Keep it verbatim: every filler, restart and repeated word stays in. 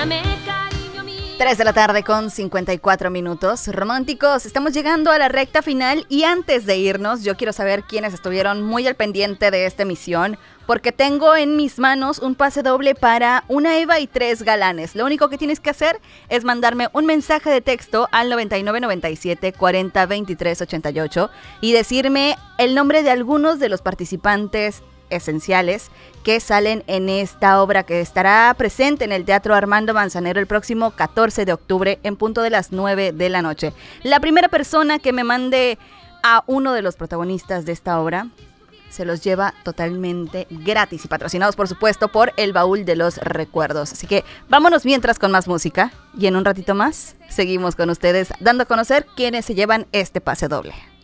tres de la tarde con cincuenta y cuatro minutos. Románticos, estamos llegando a la recta final y antes de irnos, yo quiero saber quiénes estuvieron muy al pendiente de esta emisión, porque tengo en mis manos un pase doble para una Eva y tres galanes. Lo único que tienes que hacer es mandarme un mensaje de texto al noventa y nueve noventa y siete cuarenta veintitrés ochenta y ocho y decirme el nombre de algunos de los participantes esenciales que salen en esta obra que estará presente en el Teatro Armando Manzanero el próximo catorce de octubre en punto de las nueve de la noche. La primera persona que me mande a uno de los protagonistas de esta obra se los lleva totalmente gratis y patrocinados, por supuesto, por El Baúl de los Recuerdos. Así que vámonos mientras con más música y en un ratito más seguimos con ustedes dando a conocer quiénes se llevan este pase doble.